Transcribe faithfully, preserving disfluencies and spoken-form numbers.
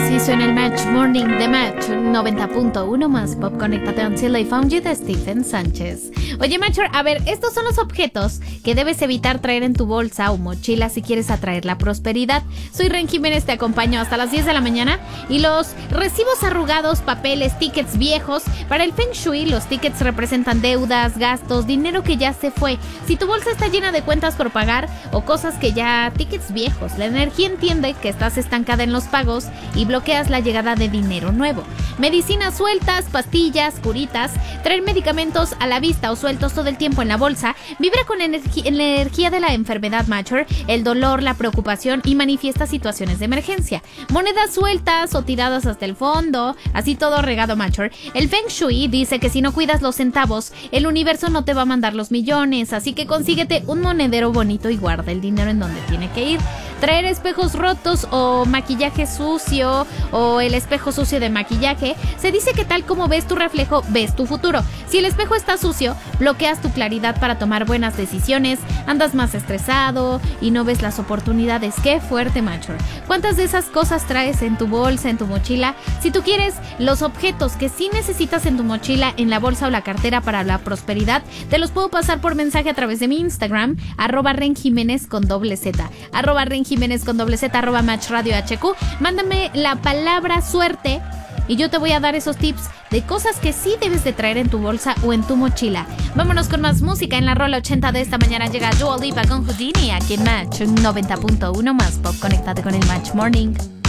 Así suena el Match Morning de Match noventa punto uno más Pop. Conéctate Until I Found You de Stephen Sánchez. Oye, Matcher, a ver, estos son los objetos que debes evitar traer en tu bolsa o mochila si quieres atraer la prosperidad. Soy Ren Jiménez, te acompaño hasta las diez de la mañana. Y los recibos arrugados, papeles, tickets viejos. Para el Feng Shui, los tickets representan deudas, gastos, dinero que ya se fue. Si tu bolsa está llena de cuentas por pagar o cosas que ya, tickets viejos, la energía entiende que estás estancada en los pagos y bloqueas la llegada de dinero nuevo. Medicinas sueltas, pastillas, curitas, traer medicamentos a la vista o sueltos todo el tiempo en la bolsa, vibra con energi- la energía de la enfermedad Matcher, el dolor, la preocupación y manifiesta situaciones de emergencia. Monedas sueltas o tiradas hasta el fondo, así todo regado Matcher. El Feng Shui dice que si no cuidas los centavos, el universo no te va a mandar los millones, así que consíguete un monedero bonito y guarda el dinero en donde tiene que ir. Traer espejos rotos o maquillaje sucio o el espejo sucio de maquillaje. Se dice que tal como ves tu reflejo, ves tu futuro. Si el espejo está sucio, bloqueas tu claridad para tomar buenas decisiones, andas más estresado y no ves las oportunidades. ¡Qué fuerte, Matcher! ¿Cuántas de esas cosas traes en tu bolsa, en tu mochila? Si tú quieres los objetos que sí necesitas en tu mochila, en la bolsa o la cartera para la prosperidad, te los puedo pasar por mensaje a través de mi Instagram, arroba Ren Jiménez con doble Z, arroba Ren Jiménez con doble Z, arroba Match Radio H Q. Mándame la palabra suerte y yo te voy a dar esos tips de cosas que sí debes de traer en tu bolsa o en tu mochila. Vámonos con más música. En la rola ochenta de esta mañana llega Dua Lipa con Houdini aquí en Match noventa punto uno más Pop. Conéctate con el Match Morning.